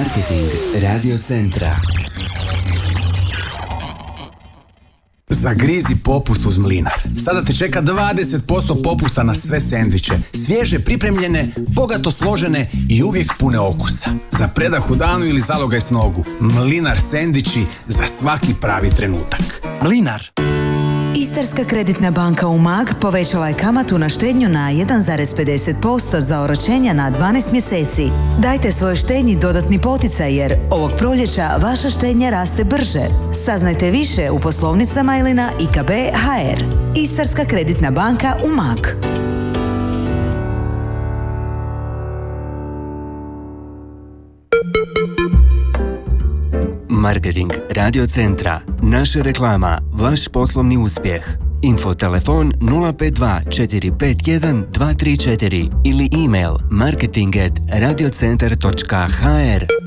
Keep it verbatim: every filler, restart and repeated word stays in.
Marketing Radio Centra. Zagrizi popust uz Mlinar. Sada te čeka dvadeset posto popusta na sve sendviče. Svježe, pripremljene, bogato složene i uvijek pune okusa. Za predah u danu ili zalogaj s nogu. Mlinar sendviči za svaki pravi trenutak. Mlinar. Istarska kreditna banka Umag povećala je kamatu na štednju na jedan zarez pedeset posto za oročenja na dvanaest mjeseci. Dajte svojoj štednji dodatni poticaj jer ovog proljeća vaša štednja raste brže. Saznajte više u poslovnicama ili na i k b punto h r. Istarska kreditna banka Umag. Marketing Radio Centra. Naša reklama, vaš poslovni uspjeh. Info telefon nula pet dva četiri pet jedan dva tri četiri ili email marketing at radiocentar točka h r.